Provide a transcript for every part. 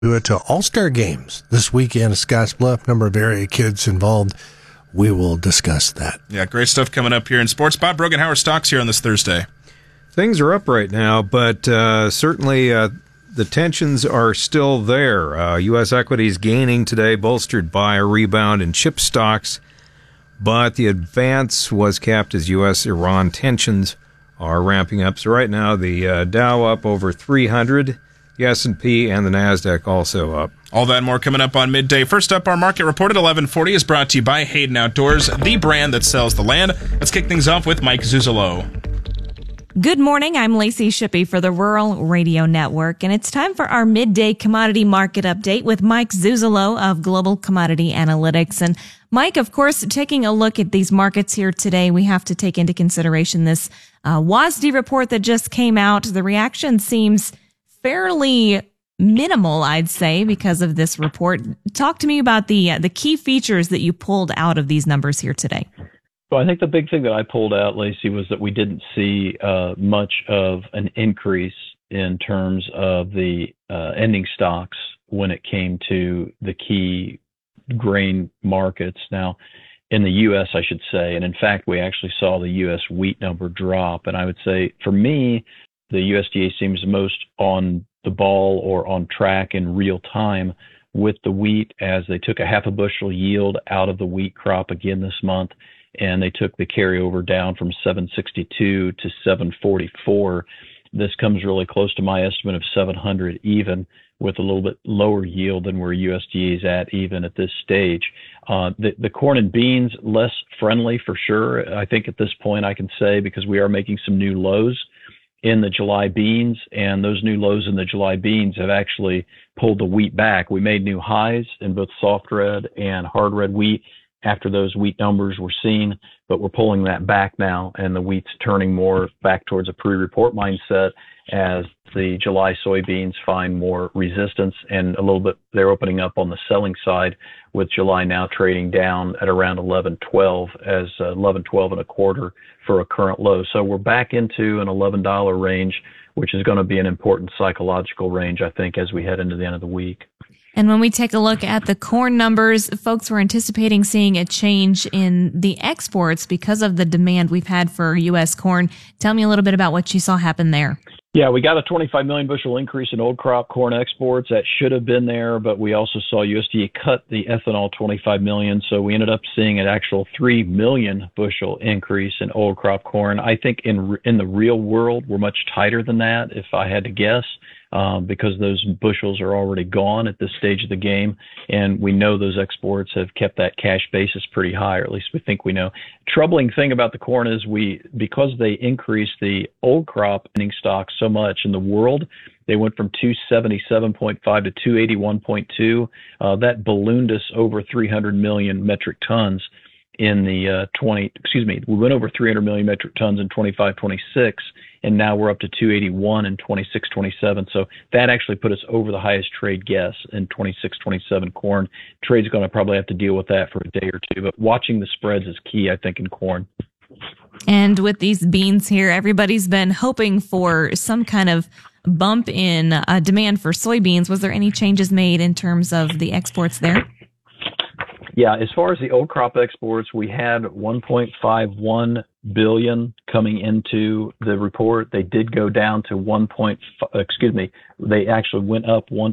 to All-Star Games this weekend at Scottsbluff. Number of area kids involved. We will discuss that. Yeah, great stuff coming up here in sports. Bob Brogan, how are stocks here on this Thursday? Things are up right now, but certainly the tensions are still there. U.S. equities gaining today, bolstered by a rebound in chip stocks, but the advance was capped as U.S.-Iran tensions are ramping up. So right now, the Dow up over 300, the S&P and the NASDAQ also up. All that and more coming up on midday. First up, our market report at 11:40 is brought to you by Hayden Outdoors, the brand that sells the land. Let's kick things off with Mike Zuzolo. Good morning. I'm Lacey Shippey for the Rural Radio Network, and it's time for our midday commodity market update with Mike Zuzolo of Global Commodity Analytics. And Mike, of course, taking a look at these markets here today, we have to take into consideration this WASDE report that just came out. The reaction seems fairly minimal, I'd say, because of this report. Talk to me about the key features that you pulled out of these numbers here today. So I think the big thing that I pulled out, Lacey, was that we didn't see much of an increase in terms of the ending stocks when it came to the key grain markets. Now, in the U.S., I should say, and in fact, we actually saw the U.S. wheat number drop. And I would say, for me, the USDA seems most on the ball or on track in real time with the wheat, as they took a half a bushel yield out of the wheat crop again this month, and they took the carryover down from 762 to 744. This comes really close to my estimate of 700 even, with a little bit lower yield than where USDA is at even at this stage. The corn and beans, less friendly for sure, I think at this point I can say, because we are making some new lows in the July beans, and those new lows in the July beans have actually pulled the wheat back. We made new highs in both soft red and hard red wheat after those wheat numbers were seen, but we're pulling that back now, and the wheat's turning more back towards a pre-report mindset as the July soybeans find more resistance, and a little bit they're opening up on the selling side, with July now trading down at around 11.12 as 11.12 and a quarter for a current low. So we're back into an $11 range, which is going to be an important psychological range, I think, as we head into the end of the week. And when we take a look at the corn numbers, folks were anticipating seeing a change in the exports because of the demand we've had for U.S. corn. Tell me a little bit about what you saw happen there. Yeah, we got a 25 million bushel increase in old crop corn exports. That should have been there, but we also saw USDA cut the ethanol 25 million, so we ended up seeing an actual 3 million bushel increase in old crop corn. I think in the real world, we're much tighter than that, if I had to guess, because those bushels are already gone at this stage of the game, and we know those exports have kept that cash basis pretty high, or at least we think we know. Troubling thing about the corn is because they increased the old crop ending stocks so much in the world, they went from 277.5 to 281.2. That ballooned us over 300 million metric tons in the we went over 300 million metric tons in 25-26, and now we're up to 281 in 26-27. So that actually put us over the highest trade guess in 26-27 corn. Trade's going to probably have to deal with that for a day or two, but watching the spreads is key, I think, in corn. And with these beans here, everybody's been hoping for some kind of bump in demand for soybeans. Was there any changes made in terms of the exports there? Yeah, as far as the old crop exports, we had 1.51 billion coming into the report. They did go down to they actually went up to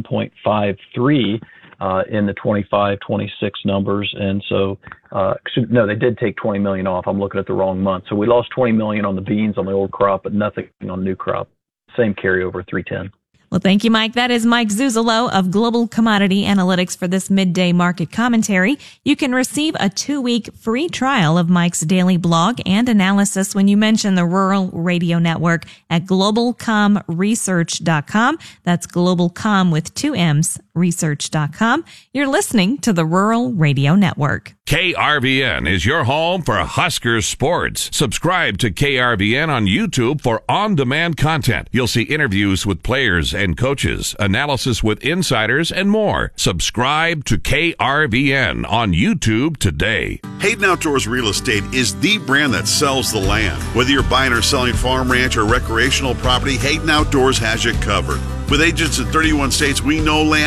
1.53 in the 25-26 numbers. And so, they did take 20 million off. I'm looking at the wrong month. So we lost 20 million on the beans on the old crop, but nothing on new crop. Same carryover, 310. Well, thank you, Mike. That is Mike Zuzolo of Global Commodity Analytics for this midday market commentary. You can receive a 2-week free trial of Mike's daily blog and analysis when you mention the Rural Radio Network at globalcomresearch.com. That's globalcom with 2 M's, research.com. You're listening to the Rural Radio Network. KRVN is your home for Husker sports. Subscribe to KRVN on YouTube for on-demand content. You'll see interviews with players and coaches, analysis with insiders, and more. Subscribe to KRVN on YouTube today. Hayden Outdoors Real Estate is the brand that sells the land. Whether you're buying or selling farm, ranch, or recreational property, Hayden Outdoors has you covered. With agents in 31 states, we know land